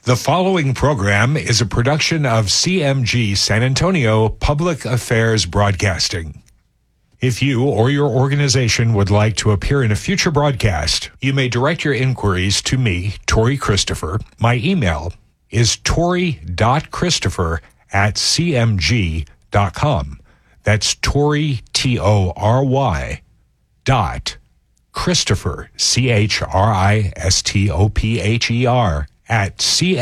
The following program is a production of CMG San Antonio Public Affairs Broadcasting. If you or your organization would like to appear in a future broadcast, you may direct your inquiries to me, Tori Christopher. My email is tori.christopher@cmg.com. That's Tori, Tory, dot Christopher, CHRISTOPHER, at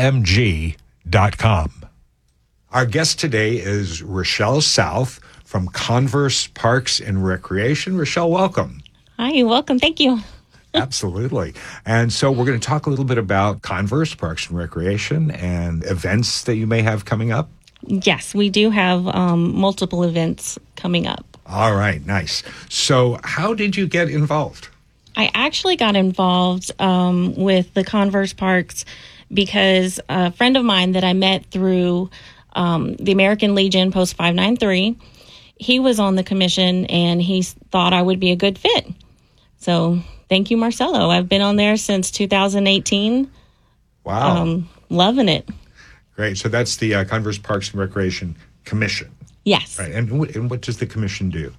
cmg.com. Our guest today is Rochelle South from Converse Parks and Recreation. Rochelle, welcome. Hi, welcome. Thank you. Absolutely. And so we're going to talk a little bit about Converse Parks and Recreation and events that you may have coming up. Yes, we do have multiple events coming up. All right, nice. So how did you get involved? I actually got involved with the Converse Parks because a friend of mine that I met through the American Legion Post 593, he was on the commission and he thought I would be a good fit. So thank you, Marcelo. I've been on there since 2018. Wow. Loving it. Great. So that's the Converse Parks and Recreation Commission. Yes. Right. And what does the commission do?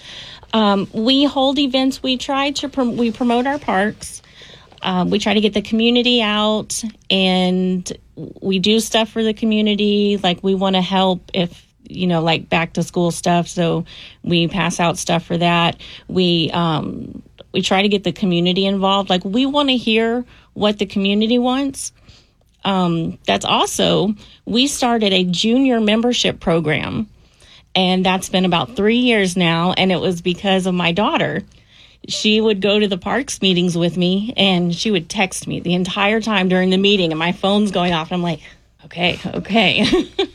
We hold events. We try to we promote our parks. We try to get the community out, and we do stuff for the community. Like, we want to help if, like back to school stuff. So we pass out stuff for that. We try to get the community involved. Like, we want to hear what the community wants. That's also, we started a junior membership program, and that's been about 3 years now. And it was because of my daughter. She would go to the parks meetings with me, and she would text me the entire time during the meeting, and my phone's going off. And I'm like, okay.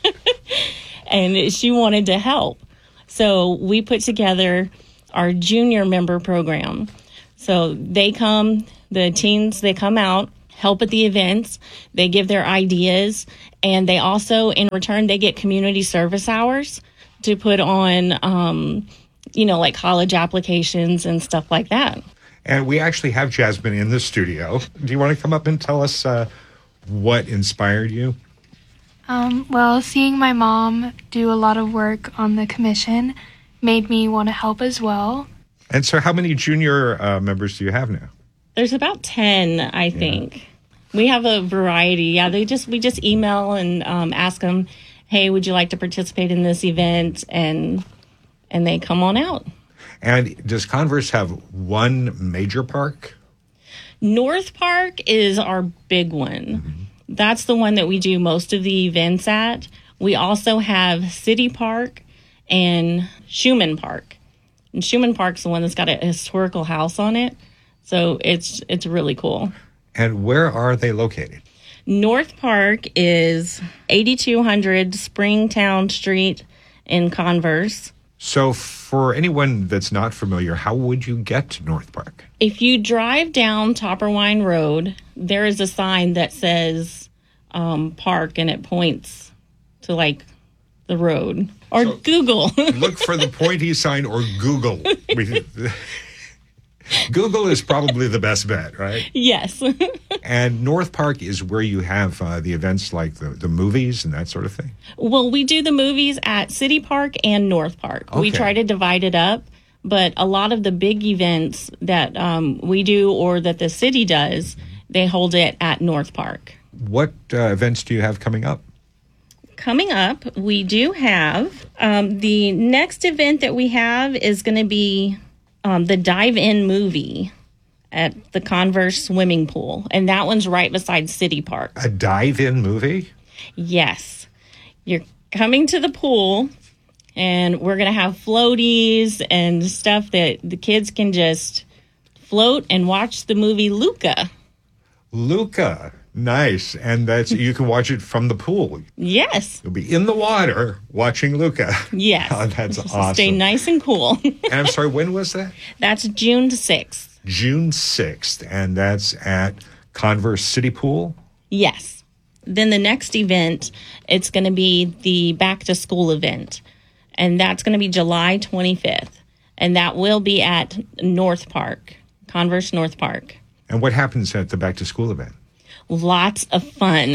And she wanted to help. So we put together our junior member program. So they come, the teens, they come out, help at the events, they give their ideas, and they also, in return, they get community service hours to put on, like college applications and stuff like that. And we actually have Jasmine in the studio. Do you want to come up and tell us what inspired you? Well, seeing my mom do a lot of work on the commission made me want to help as well. And so how many junior members do you have now? There's about 10, I think. We have a variety. Yeah, we just email and ask them, hey, would you like to participate in this event? And they come on out. And does Converse have one major park? North Park is our big one. Mm-hmm. That's the one that we do most of the events at. We also have City Park and Schumann Park. And Schumann Park's the one that's got a historical house on it. So it's really cool. And where are they located? North Park is 8200 Springtown Street in Converse. So for anyone that's not familiar, how would you get to North Park? If you drive down Topperwine Road, there is a sign that says park, and it points to the road. Or so Google. Look for the pointy sign or Google. Google is probably the best bet, right? Yes. And North Park is where you have the events like the movies and that sort of thing? Well, we do the movies at City Park and North Park. Okay. We try to divide it up, but a lot of the big events that we do or that the city does, they hold it at North Park. What events do you have coming up? Coming up, we do have the next event that we have is going to be the dive-in movie at the Converse swimming pool. And that one's right beside City Park. A dive-in movie? Yes. You're coming to the pool, and we're going to have floaties and stuff that the kids can just float and watch the movie Luca. Luca. Nice. And you can watch it from the pool. Yes. You'll be in the water watching Luca. Yes. Oh, that's awesome. Stay nice and cool. And I'm sorry, when was that? That's June 6th. June 6th. And that's at Converse City Pool? Yes. Then the next event, it's going to be the back to school event. And that's going to be July 25th. And that will be at North Park, Converse North Park. And what happens at the back to school event? Lots of fun.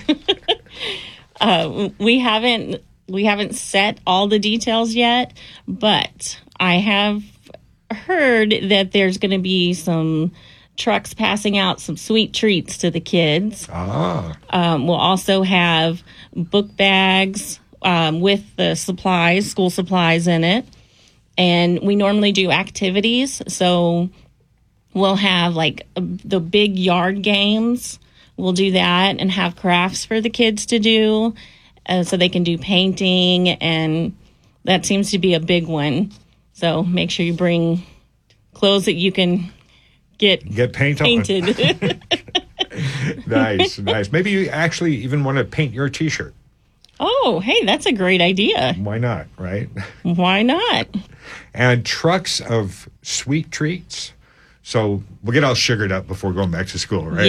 We haven't set all the details yet, but I have heard that there's going to be some trucks passing out some sweet treats to the kids. We'll also have book bags with the supplies, school supplies in it. And we normally do activities. So we'll have like the big yard games. We'll do that and have crafts for the kids to do so they can do painting. And that seems to be a big one. So make sure you bring clothes that you can get painted. Nice. Maybe you actually even want to paint your T-shirt. Oh, hey, that's a great idea. Why not, right? Why not? And trucks of sweet treats. So we'll get all sugared up before going back to school, right?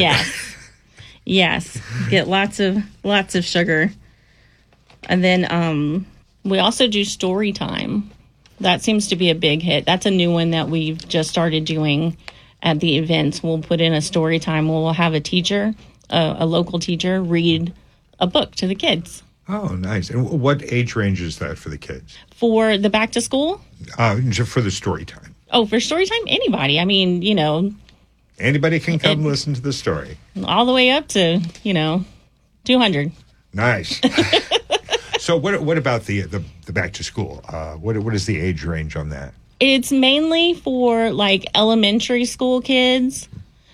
Yes. Get lots of sugar. And then we also do story time. That seems to be a big hit. That's a new one that we've just started doing at the events. We'll put in a story time. We'll have a teacher, a local teacher, read a book to the kids. Oh, nice. And what age range is that for the kids? For the back to school? For the story time. Oh, for story time, anybody. I mean, anybody can come listen to the story. All the way up to, 200. Nice. So what about the back to school? What is the age range on that? It's mainly for like elementary school kids,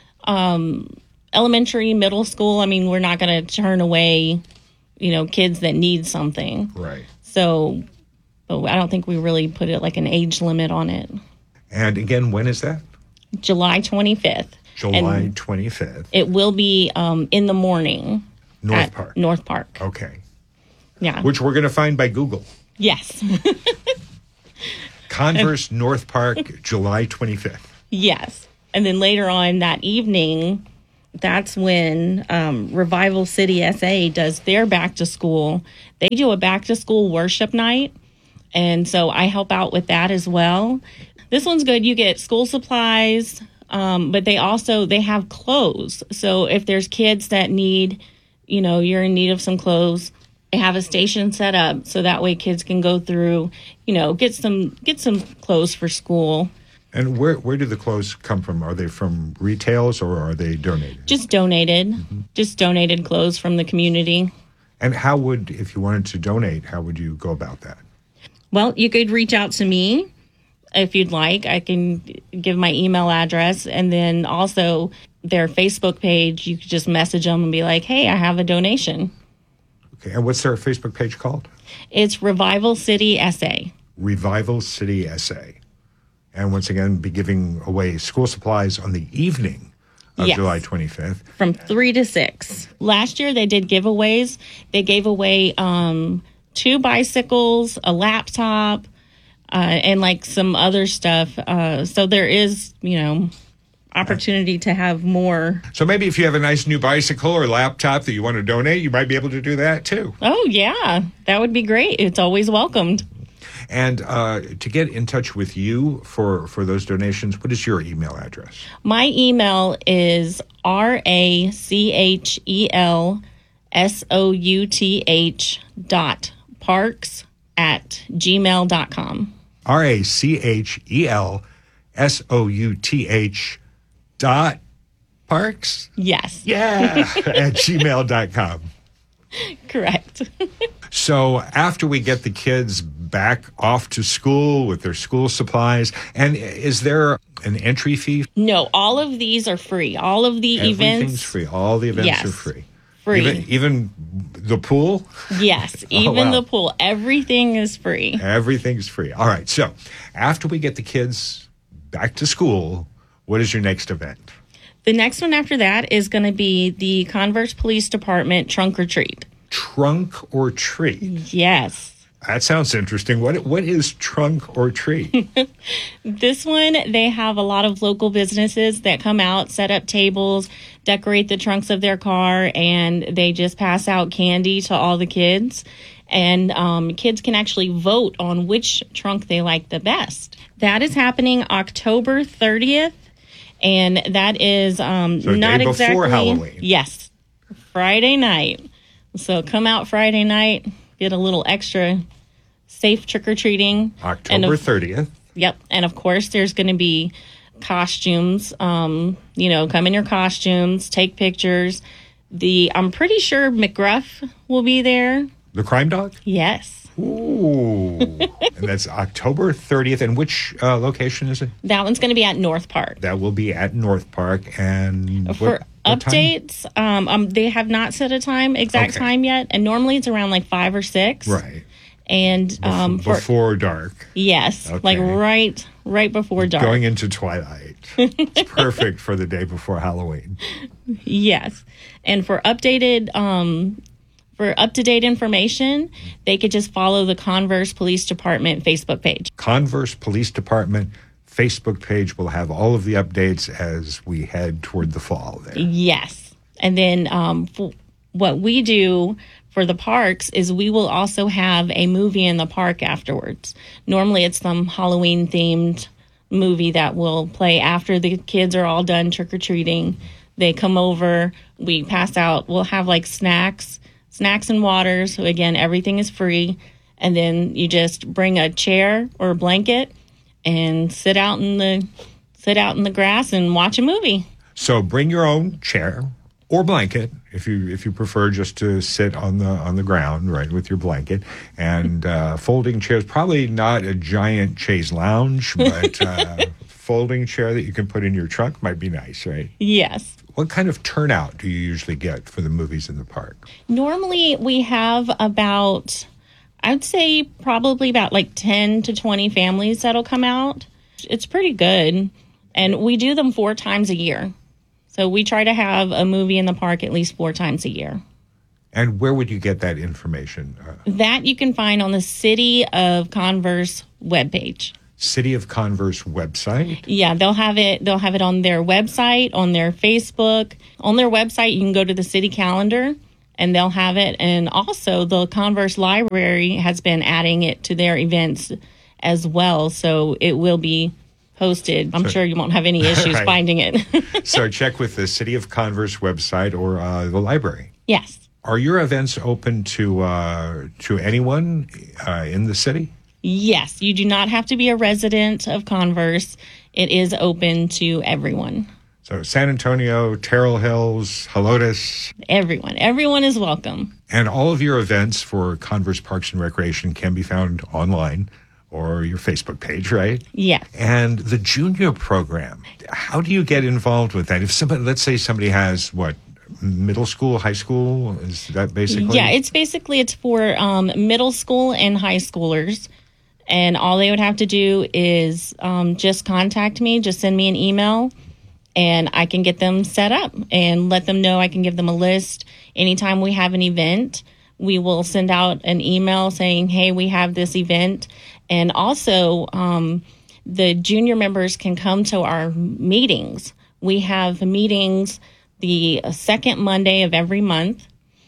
elementary, middle school. I mean, we're not going to turn away, kids that need something. Right. So I don't think we really put it like an age limit on it. And again, when is that? July 25th. July 25th. It will be in the morning. North Park. North Park. Okay. Yeah. Which we're going to find by Google. Yes. Converse North Park, July 25th. Yes. And then later on that evening, that's when Revival City SA does their back to school. They do a back to school worship night. And so I help out with that as well. This one's good. You get school supplies, but they have clothes. So if there's kids that need, you're in need of some clothes, they have a station set up so that way kids can go through, get some clothes for school. And where do the clothes come from? Are they from retails or are they donated? Just donated. Mm-hmm. Just donated clothes from the community. And if you wanted to donate, how would you go about that? Well, you could reach out to me if you'd like. I can give my email address, and then also their Facebook page. You could just message them and be like, hey, I have a donation. Okay. And what's their Facebook page called? It's Revival City SA. Revival City SA. And once again, be giving away school supplies on the evening of July 25th. From 3 to 6. Last year they did giveaways. They gave away 2 bicycles, a laptop, and like some other stuff. So there is, opportunity to have more. So maybe if you have a nice new bicycle or laptop that you want to donate, you might be able to do that too. Oh, yeah. That would be great. It's always welcomed. And to get in touch with you for those donations, what is your email address? My email is rachelSouth.parks@gmail.com. rachelSouth.parks? Yes. Yeah, at gmail.com. Correct. So after we get the kids back off to school with their school supplies, and is there an entry fee? No, all of these are free. All of the events. Everything's free. All the events are free. Free. Even the pool? Yes, even the pool. Everything is free. Everything's free. All right. So after we get the kids back to school, what is your next event? The next one after that is going to be the Converse Police Department Trunk or Treat. Trunk or Treat? Yes. That sounds interesting. What is Trunk or Treat? This one, they have a lot of local businesses that come out, set up tables, decorate the trunks of their car, and they just pass out candy to all the kids. And kids can actually vote on which trunk they like the best. That is happening October 30th. And that is So not day before exactly Halloween. Yes, Friday night. So come out Friday night, get a little extra safe trick-or-treating. October 30th. Yep. And of course, there's going to be costumes. Come in your costumes, take pictures. I'm pretty sure McGruff will be there. The crime dog? Yes. Ooh. And that's October 30th. And which location is it? That one's going to be at North Park. That will be at North Park. And For what time? updates, they have not set a exact Okay. time yet. And normally it's around like 5 or 6. Right. And Before dark. yes, Okay. like right before dark. Going into twilight. It's perfect for the day before Halloween. Yes. And for up-to-date information, they could just follow the Converse Police Department Facebook page. Converse Police Department Facebook page will have all of the updates as we head toward the fall there. Yes. And then what we do for the parks is we will also have a movie in the park afterwards. Normally it's some Halloween themed movie that will play after the kids are all done trick-or-treating. They come over, we pass out, we'll have like snacks and water. So again, everything is free. And then you just bring a chair or a blanket and sit out in the grass and watch a movie. So bring your own chair or blanket if you prefer just to sit on the ground, right, with your blanket. And folding chairs, probably not a giant chaise lounge, but folding chair that you can put in your trunk might be nice, right? Yes. What kind of turnout do you usually get for the movies in the park? Normally we have about, I'd say probably about like 10 to 20 families that'll come out. It's pretty good. And we do them 4 times a year. So we try to have a movie in the park at least 4 times a year. And where would you get that information? That you can find on the City of Converse webpage. City of Converse website? Yeah, they'll have it on their website, on their Facebook. On their website, you can go to the city calendar and they'll have it. And also the Converse Library has been adding it to their events as well. So it will be posted. I'm sure you won't have any issues Right. finding it. So check with the City of Converse website or the library. Yes. Are your events open to anyone in the city? Yes. You do not have to be a resident of Converse. It is open to everyone. So San Antonio, Terrell Hills, Helotes. Everyone is welcome. And all of your events for Converse Parks and Recreation can be found online or your Facebook page, right? Yes. And the junior program, how do you get involved with that? If somebody, let's say somebody has middle school, high school, is that basically? Yeah, it's for middle school and high schoolers. And all they would have to do is just contact me, just send me an email, and I can get them set up and let them know. I can give them a list. Anytime we have an event, we will send out an email saying, hey, we have this event. And also, the junior members can come to our meetings. We have meetings the second Monday of every month.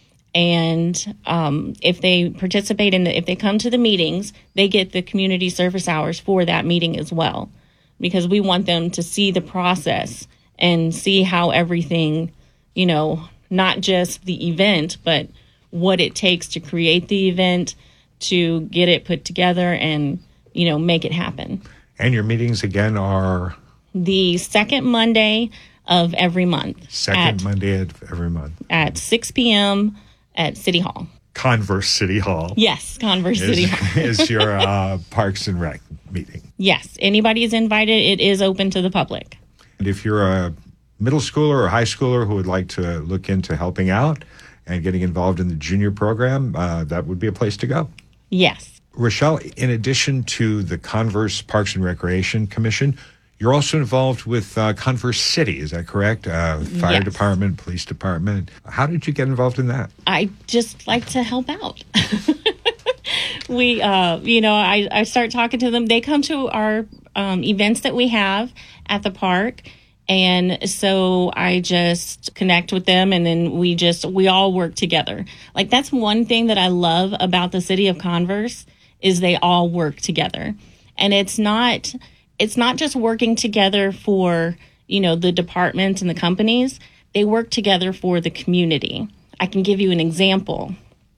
And if they participate if they come to the meetings, they get the community service hours for that meeting as well, because we want them to see the process and see how everything, not just the event, but what it takes to create the event, to get it put together and, make it happen. And your meetings again are? The second Monday of every month. Monday of every month. At 6 p.m. at City Hall. Converse City Hall. Yes, Converse City Hall. Is your Parks and Rec meeting. Yes, anybody is invited. It is open to the public. And if you're a middle schooler or high schooler who would like to look into helping out and getting involved in the junior program, that would be a place to go. Yes. Rochelle, in addition to the Converse Parks and Recreation Commission, you're also involved with Converse City, is that correct? Fire Yes. department, police department. How did you get involved in that? I just like to help out. I start talking to them. They come to our events that we have at the park. And so I just connect with them, and then we all work together. Like, that's one thing that I love about the city of Converse is they all work together. And it's not just working together for, the departments and the companies, they work together for the community. I can give you an example.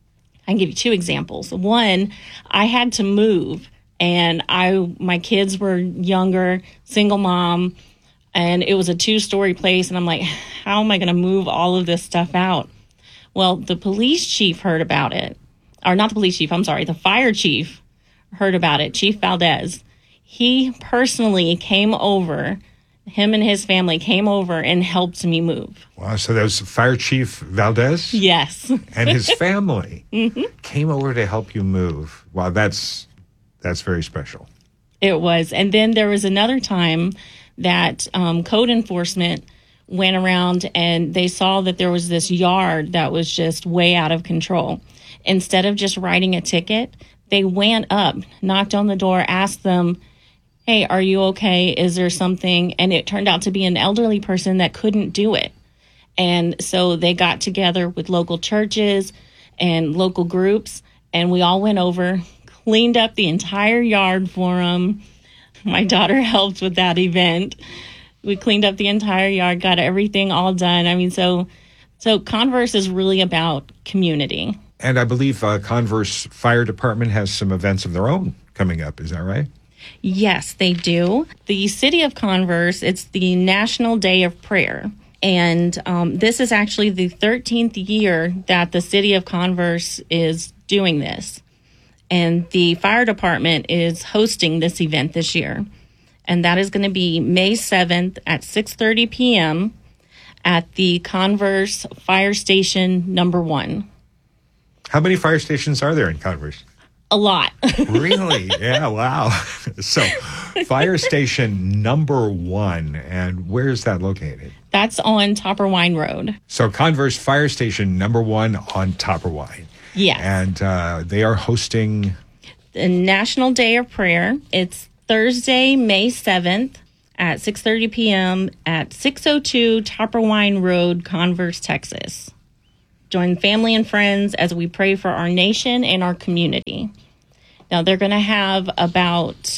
I can give you 2 examples. One, I had to move, and my kids were younger, single mom, and it was a 2-story place, and I'm like, how am I going to move all of this stuff out? Well, the police chief heard about it. Or not the police chief, I'm sorry, the fire chief heard about it, Chief Valdez. He personally came over, him and his family came over and helped me move. Wow, so that was Fire Chief Valdez? Yes. And his family came over to help you move. Wow, that's very special. It was. And then there was another time that code enforcement went around and they saw that there was this yard that was just way out of control. Instead of just writing a ticket, they went up, knocked on the door, asked them, hey, are you okay? Is there something? And it turned out to be an elderly person that couldn't do it. And so they got together with local churches and local groups, and we all went over, cleaned up the entire yard for them. My daughter helped with that event. We cleaned up the entire yard, got everything all done. I mean, so Converse is really about community. And I believe Converse Fire Department has some events of their own coming up. Is that right? Yes, they do. The city of Converse, it's the National Day of Prayer. And this is actually the 13th year that the city of Converse is doing this. And the fire department is hosting this event this year. And that is going to be May 7th at 6:30 p.m. at the Converse Fire Station number 1. How many fire stations are there in Converse? A lot. Really? Yeah, wow. So, Fire Station number 1, and where is that located? That's on Topper Wine Road. So, Converse Fire Station number 1 on Topper Wine. Yes. And they are hosting the National Day of Prayer. It's Thursday, May 7th at 6:30 p.m. at 602 Topper Wine Road, Converse, Texas. Join family and friends as we pray for our nation and our community. Now, they're going to have about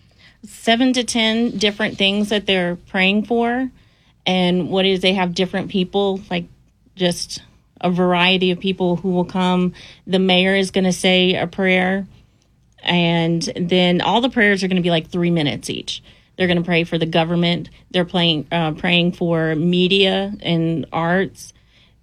7 to 10 different things that they're praying for. And what is, they have different people, like just a variety of people who will come. The mayor is going to say a prayer. And then all the prayers are going to be like 3 minutes each. They're going to pray for the government. They're praying for media and arts,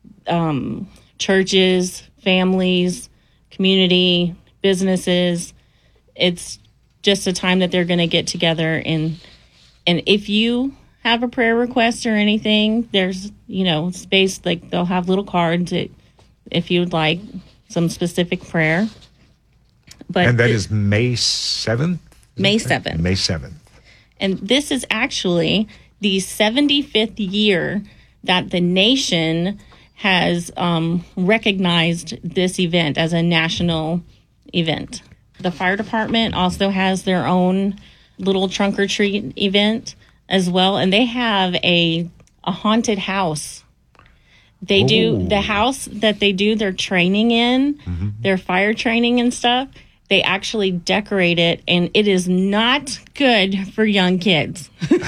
churches, families, community, businesses. It's just a time that they're going to get together. And if you have a prayer request or anything, there's, space, like they'll have little cards if you would like some specific prayer. And that is May 7th? May 7th. May 7th. And this is actually the 75th year that the nation has recognized this event as a national event. The fire department also has their own little trunk or treat event as well. And they have a haunted house. They do the house that they do their training in, their fire training and stuff. They actually decorate it, and it is not good for young kids.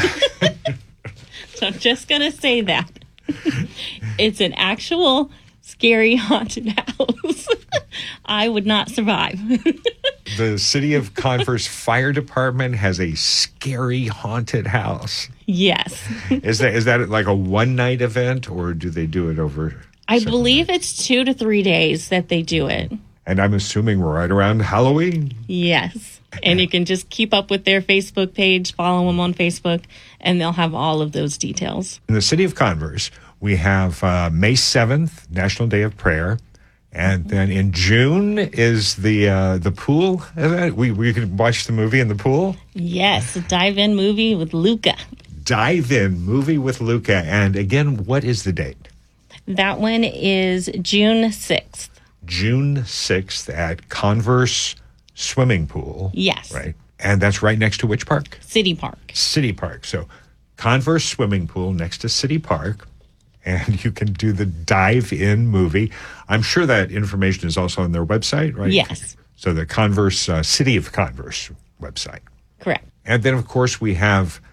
So I'm just going to say that. It's an actual scary haunted house. I would not survive. The City of Converse Fire Department has a scary haunted house. Yes. Is that like a one-night event, or do they do it over? I believe it's 2 to 3 days that they do it. And I'm assuming we're right around Halloween? Yes. And you can just keep up with their Facebook page, follow them on Facebook, and they'll have all of those details. In the City of Converse, we have May 7th, National Day of Prayer. And then in June is the pool event. We can watch the movie in the pool? Yes, a dive-in movie with Luca. Dive-in movie with Luca. And again, what is the date? That one is June 6th. June 6th at Converse Swimming Pool. Yes. Right. And that's right next to which park? City Park. City Park. So Converse Swimming Pool next to City Park. And you can do the dive-in movie. I'm sure that information is also on their website, right? Yes. So the Converse, City of Converse website. Correct. And then, of course, we have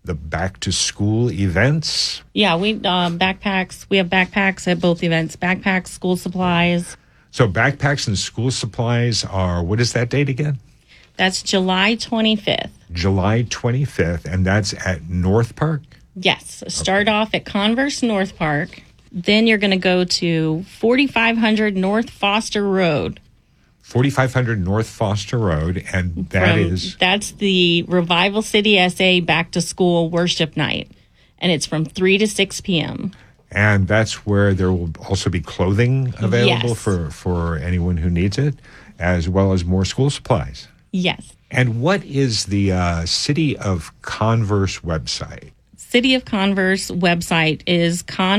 the back to school events? Yeah, we backpacks. We have backpacks at both events. Backpacks, school supplies. So backpacks and school supplies are, what is that date again? That's July 25th. July 25th, and that's at North Park? Yes. Start off at Converse North Park. Then you're going to go to 4500 North Foster Road. 4500 North Foster Road, and that's the Revival City SA Back to School Worship Night, and it's from 3 to 6 p.m. And that's where there will also be clothing available Yes. for anyone who needs it, as well as more school supplies. Yes. And what is the City of Converse website? City of Converse website is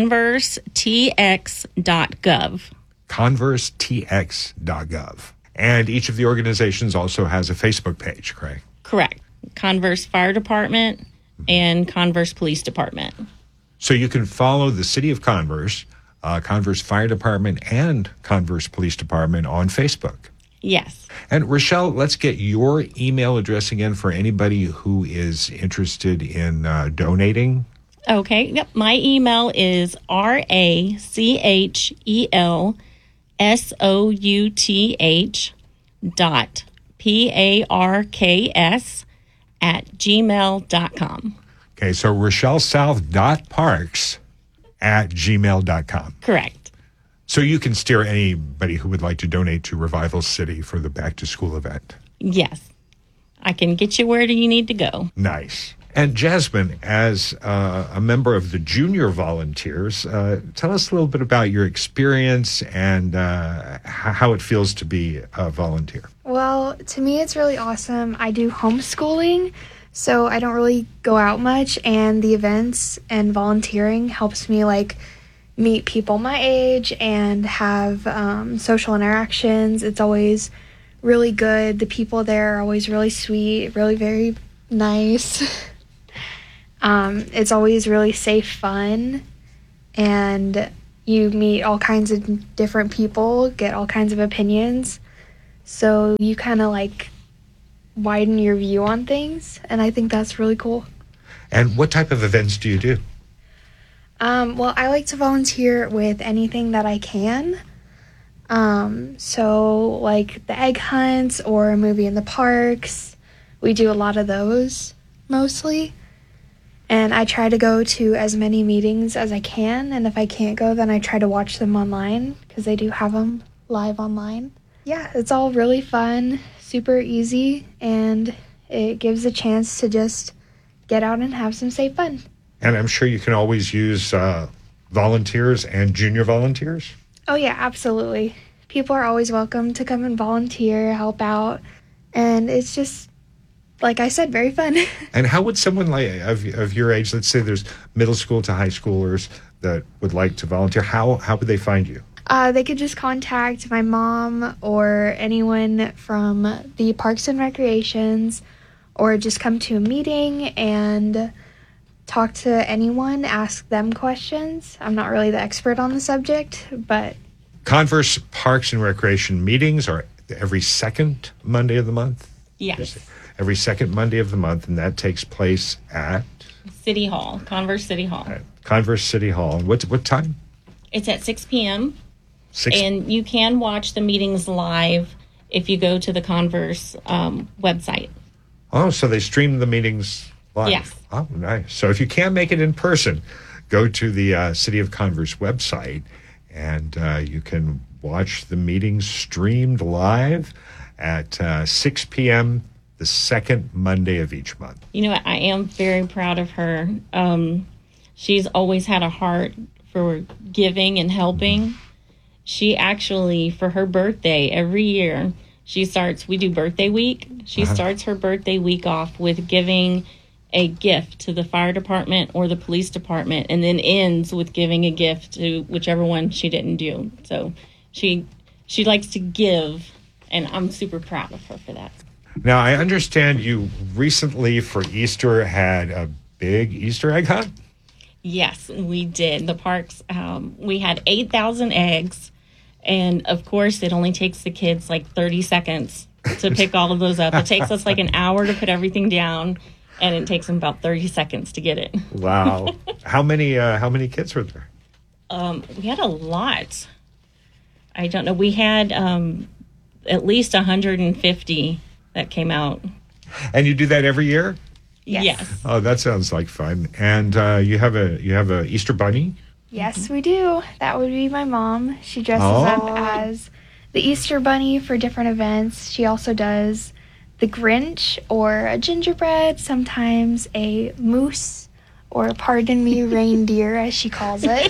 conversetx.gov. conversetx.gov. And each of the organizations also has a Facebook page, correct? Correct. Converse Fire Department and Converse Police Department. So you can follow the City of Converse, Converse Fire Department, and Converse Police Department on Facebook. Yes. And Rochelle, let's get your email address again for anybody who is interested in donating. Okay. Yep. My email is rachelsuth.parks@gmail.com. Okay, so RochelleSouth.Parks@gmail.com. Correct. So you can steer anybody who would like to donate to Revival City for the back to school event. Yes. I can get you where you need to go. Nice. And Jasmine, as a member of the junior volunteers, tell us a little bit about your experience and how it feels to be a volunteer. Well, to me, it's really awesome. I do homeschooling, so I don't really go out much, and the events and volunteering helps me, meet people my age and have social interactions. It's always really good. The people there are always really sweet, really very nice. It's always really safe fun, and you meet all kinds of different people, get all kinds of opinions, so you kind of widen your view on things, and I think that's really cool. And what type of events do you do? Well, I like to volunteer with anything that I can. So the egg hunts or a movie in the parks. We do a lot of those, mostly. And I try to go to as many meetings as I can, and if I can't go, then I try to watch them online, because they do have them live online. Yeah, it's all really fun, super easy, and it gives a chance to just get out and have some safe fun. And I'm sure you can always use volunteers and junior volunteers. Oh, yeah, absolutely. People are always welcome to come and volunteer, help out, and it's just, like I said, very fun. And how would someone of your age, let's say there's middle school to high schoolers that would like to volunteer, how would they find you? They could just contact my mom or anyone from the Parks and Recreations, or just come to a meeting and talk to anyone, ask them questions. I'm not really the expert on the subject, but... Converse Parks and Recreation meetings are every second Monday of the month? Yes. Every second Monday of the month, and that takes place at? City Hall, Converse City Hall. Converse City Hall. And what time? It's at 6 p.m. 6. And you can watch the meetings live if you go to the Converse website. Oh, so they stream the meetings live? Yes. Oh, nice. So if you can't make it in person, go to the City of Converse website, and you can watch the meetings streamed live at 6 p.m. the second Monday of each month. You know, I am very proud of her. She's always had a heart for giving and helping. She actually, for her birthday, every year, we do birthday week. She starts her birthday week off with giving a gift to the fire department or the police department, and then ends with giving a gift to whichever one she didn't do. So she likes to give, and I'm super proud of her for that. Now, I understand you recently for Easter had a big Easter egg hunt? Yes, we did. The parks, we had 8,000 eggs, and of course it only takes the kids 30 seconds to pick all of those up. It takes us an hour to put everything down. and it takes them about 30 seconds to get it. Wow. How many kids were there? We had a lot. I don't know. We had at least 150 that came out. And you do that every year? Yes. Oh, that sounds like fun. And you have a Easter bunny? Yes, we do. That would be my mom. She dresses up as the Easter Bunny for different events. She also does the Grinch or a gingerbread, sometimes a moose, or pardon me, reindeer, as she calls it.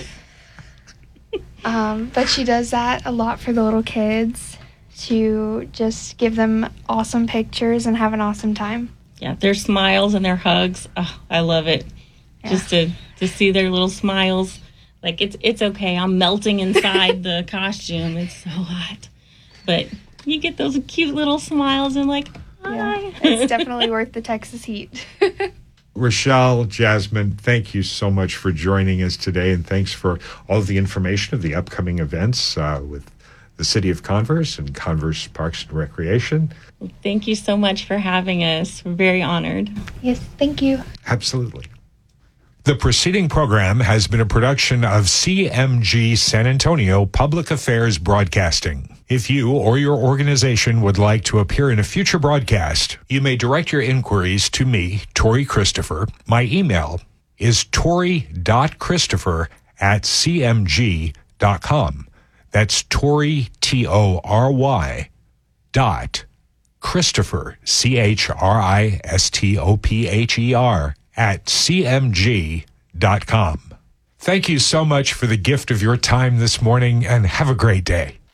But she does that a lot for the little kids to just give them awesome pictures and have an awesome time. Yeah, their smiles and their hugs. Oh, I love it. Yeah. Just to see their little smiles. Like, it's okay. I'm melting inside the costume. It's so hot. But you get those cute little smiles and like, hi. Yeah, it's definitely worth the Texas heat. Rochelle, Jasmine, thank you so much for joining us today, and thanks for all of the information of the upcoming events with the City of Converse and Converse Parks and Recreation. Thank you so much for having us. We're very honored. Yes, thank you. Absolutely. The preceding program has been a production of CMG San Antonio Public Affairs Broadcasting. If you or your organization would like to appear in a future broadcast, you may direct your inquiries to me, Tori Christopher. My email is tori.christopher@cmg.com. That's Tori, Tory, dot Christopher, CHRISTOPHER, @cmg.com. Thank you so much for the gift of your time this morning, and have a great day.